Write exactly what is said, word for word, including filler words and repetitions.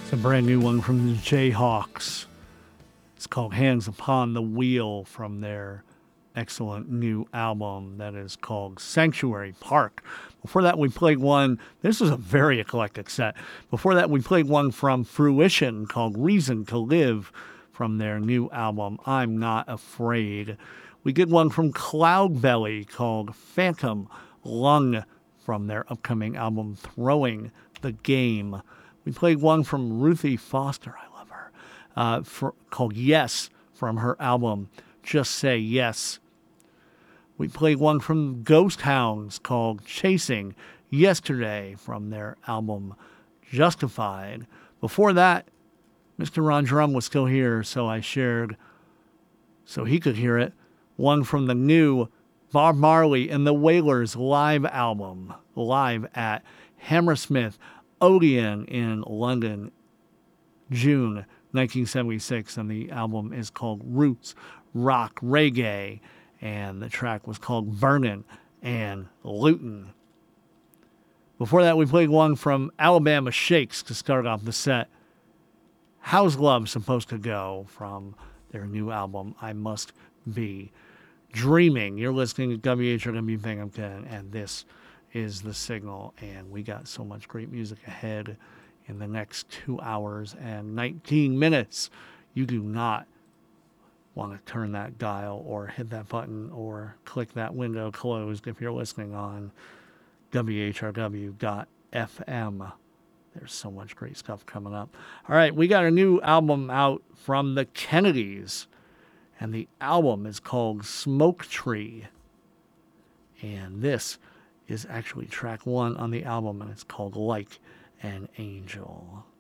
It's a brand new one from the Jayhawks. It's called Hands Upon the Wheel from their excellent new album that is called Sanctuary Park. Before that, we played one. This was a very eclectic set. Before that, we played one from Fruition called Reason to Live from their new album, I'm Not Afraid. We did one from Cloudbelly called Phantom Lung from their upcoming album Throwing the Game. We played one from Ruthie Foster, I love her, uh, for, called Yes from her album Just Say Yes. We played one from Ghost Hounds called Chasing Yesterday from their album Justified. Before that, Mister Ron Drum was still here, so I shared, so he could hear it, one from the new Bob Marley and the Wailers live album, live at Hammersmith Odeon in London, June nineteen seventy-six, and the album is called Roots Rock Reggae, and the track was called Vernon and Luton. Before that, we played one from Alabama Shakes to start off the set. How's Love Supposed to Go from their new album, I Must Be Dreaming. You're listening to W H R W Binghamton, and this is The Signal, and we got so much great music ahead in the next two hours and nineteen minutes. You do not want to turn that dial or hit that button or click that window closed if you're listening on W H R W dot F M. There's so much great stuff coming up. All right, we got a new album out from the Kennedys, and the album is called Smoke Tree. And this is actually track one on the album, and it's called Like an Angel.